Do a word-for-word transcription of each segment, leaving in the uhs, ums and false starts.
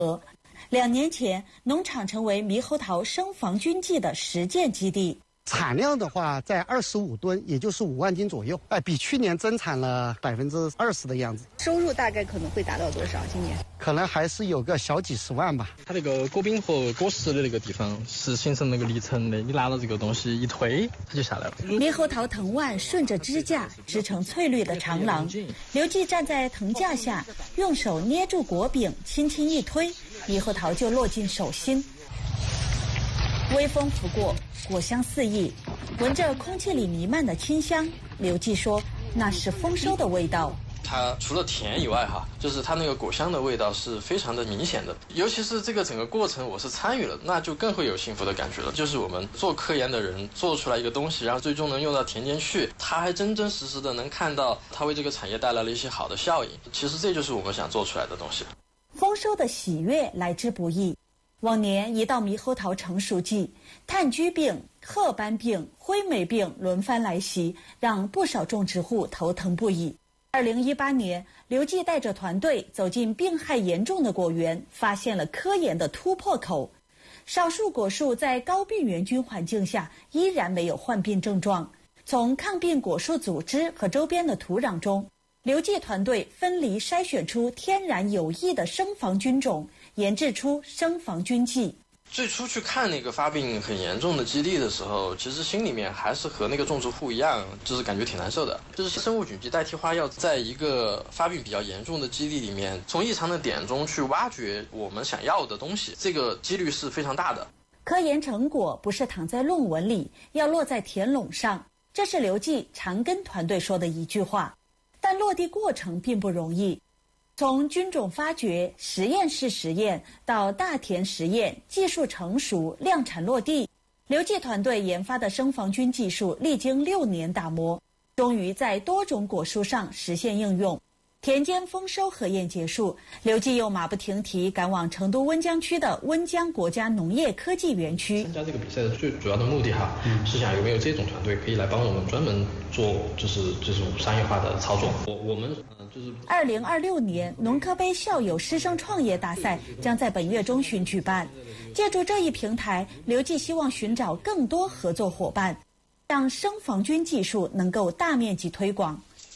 两年前，农场成为猕猴桃生防菌剂的实践基地。 产量的话，在二十五吨，也就是五万斤左右，哎，比去年增产了百分之二十的样子。 收入大概可能会达到多少？今年可能还是有个小几十万吧。 它那个果柄和果实的那个地方是形成那个离层的，你拿到这个东西一推，它就下来了。 猕猴桃藤蔓顺着支架织成翠绿的长廊，刘季站在藤架下，用手捏住果柄，轻轻一推，猕猴桃就落进手心。微风拂过，果香四溢，闻着空气里弥漫的清香，刘季说那是丰收的味道。 它除了甜以外哈，就是它那个果香的味道是非常的明显的，尤其是这个整个过程我是参与了，那就更会有幸福的感觉了。就是我们做科研的人做出来一个东西，然后最终能用到田间去，他还真真实实的能看到他为这个产业带来了一些好的效应。其实这就是我们想做出来的东西。 丰收的喜悦来之不易。往年一到猕猴桃成熟季，炭疽病、褐斑病、灰霉病轮番来袭，让不少种植户头疼不已。二零一八年，刘季带着团队走进病害严重的果园，发现了科研的突破口。少数果树在高病原菌环境下依然没有患病症状。从抗病果树组织和周边的土壤中，刘季团队分离筛选出天然有益的生防菌种，研制出生防菌剂。 最初去看那个发病很严重的基地的时候，其实心里面还是和那个种植户一样，就是感觉挺难受的。就是生物菌剂代替花药，在一个发病比较严重的基地里面，从异常的点中去挖掘我们想要的东西，这个几率是非常大的。 科研成果不是躺在论文里，要落在田垄上，这是刘季常跟团队说的一句话。但落地过程并不容易，从菌种发掘、实验室实验到大田实验，技术成熟、量产落地，刘季团队研发的生防菌技术历经六年打磨，终于在多种果树上实现应用。田间丰收核验结束，刘季又马不停蹄赶往成都温江区的温江国家农业科技园区。 参加这个比赛的最主要的目的哈，嗯、是想有没有这种团队可以来帮我们专门做就是这种商业化的操作。我我们呃就是。 二零二六年农科杯校友师生创业大赛将在本月中旬举办，借助这一平台，刘季希望寻找更多合作伙伴，让生防菌技术能够大面积推广。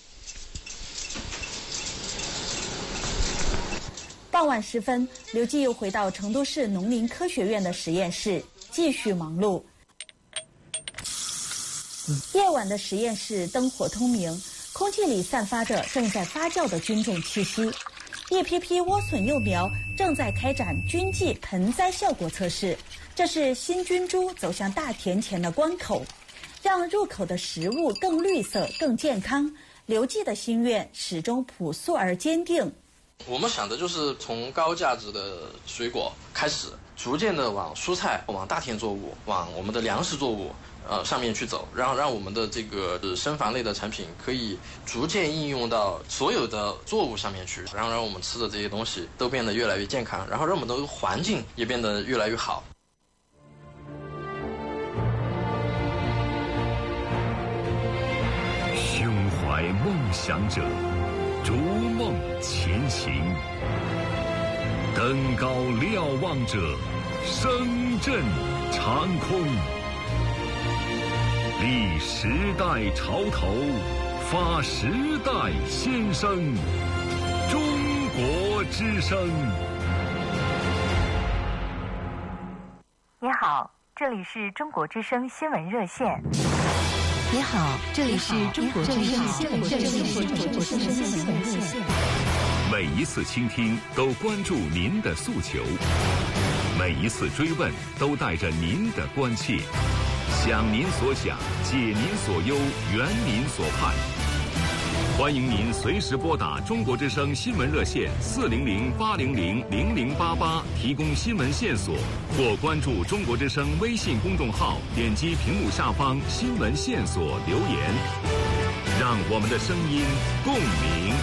傍晚时分，刘季又回到成都市农林科学院的实验室，继续忙碌。夜晚的实验室灯火通明，空气里散发着正在发酵的菌种气息。一批批莴笋幼苗正在开展菌剂盆栽效果测试，这是新菌株走向大田前的关口，让入口的食物更绿色、更健康。刘季的心愿始终朴素而坚定。 我们想的就是从高价值的水果开始，逐渐的往蔬菜、往大田作物、往我们的粮食作物呃上面去走，让让我们的这个生防类的产品可以逐渐应用到所有的作物上面去，然后让我们吃的这些东西都变得越来越健康，然后让我们的环境也变得越来越好。 胸怀梦想者，逐梦前行，登高瞭望者，声震长空。立时代潮头，发时代先声。中国之声。 你好，这里是中国之声新闻热线。 你好，这里是中国之声新闻热线。 每一次倾听都关注您的诉求，每一次追问都带着您的关切，想您所想，解您所忧，圆您所盼。欢迎您随时拨打中国之声新闻热线四零零八零零零零八八提供新闻线索，或关注中国之声微信公众号，点击屏幕下方新闻线索留言，让我们的声音共鸣。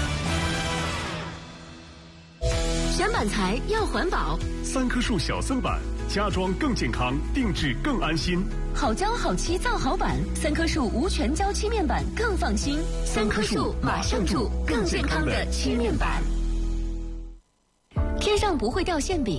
选板材要环保， 三棵树小色板，家装更健康，定制更安心。 好胶好漆造好板，三棵树无全胶漆面板更放心。三棵树马上住更健康的漆面板。天上不会掉馅饼，